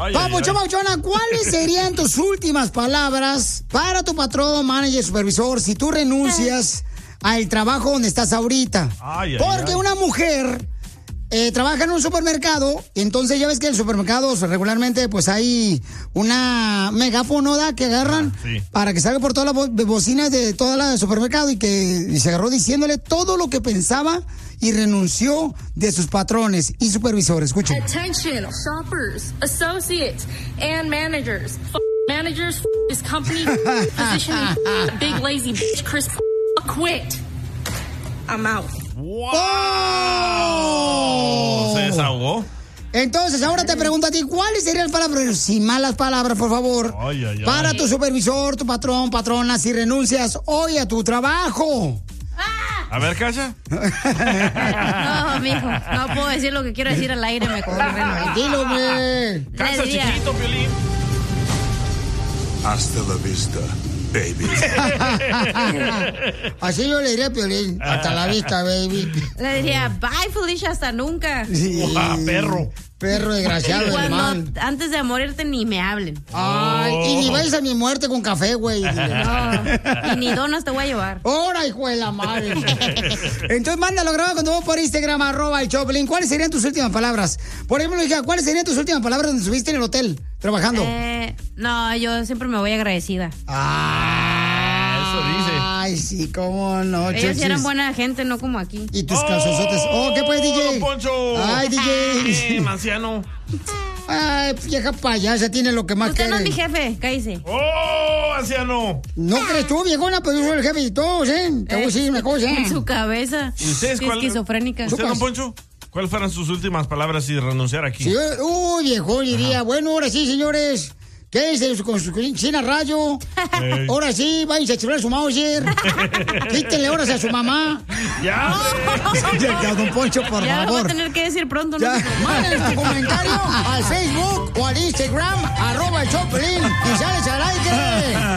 Papuchona, ¿cuáles serían tus últimas palabras para tu patrón, manager, supervisor, si tú renuncias al trabajo donde estás ahorita? Porque una mujer trabaja en un supermercado, y entonces ya ves que en supermercados regularmente pues hay una megáfono que agarran para que salga por todas las bocinas de todo el supermercado y se agarró diciéndole todo lo que pensaba y renunció de sus patrones y supervisores. Escuchen. Attention, shoppers, associates, and managers. Managers, this company, positioning, big lazy bitch, Chris, quit. I'm out. ¡Wow! ¿Se desahogó? Entonces, ahora te pregunto a ti, ¿cuáles serían las palabras, sin malas palabras, por favor, para tu supervisor, tu patrón, patrona, si renuncias hoy a tu trabajo? A ver, Cacha. No, mijo, no puedo decir lo que quiero decir al aire, me corren. Tranquilo, güey. Casa chiquito, Piolín. Hasta la vista, baby. Así yo le diría a Piolín. Hasta la vista, baby. Le diría, bye, Felicia, hasta nunca. Sí. Perro. Perro desgraciado, hermano. Antes de morirte ni me hablen. Ay, y ni vayas a mi muerte con café, güey. No, y ni donas te voy a llevar. ¡Hora, hijo de la madre! Entonces, mándalo grabado cuando vos por Instagram, @el Choplin. ¿Cuáles serían tus últimas palabras? Por ejemplo, hija, ¿cuáles serían tus últimas palabras donde estuviste en el hotel trabajando? No, yo siempre me voy agradecida. Eso dice. Ay, sí, cómo no. Ellos sí eran buena gente, no como aquí. Y tus calzosotes. ¿Qué pues, DJ? Poncho! Ay, DJ. Manciano. Ay, vieja payasa, tiene lo que más Usted quiere. no es mi jefe, cállese. ¡Oh, anciano! No crees tú, viejona, pero yo soy el jefe de todos, ¿eh? Te voy a decir una cosa. En su cabeza. ¿Y ustedes Sí, esquizofrénica. ¿Usted, don Poncho? ¿Cuáles fueron sus últimas palabras y renunciar aquí? Sí, viejón, diría. Bueno, ahora sí, señores. Quédense con su cocina rayo. Ahora sí, váyanse a chular su Mauser. Quítenle horas a su mamá. Ya, Ya, don Poncho, por ya favor. lo voy a tener que decir pronto. ¿No? Mándenle tu comentario al Facebook o al Instagram, @el Choplin, y sales al aire.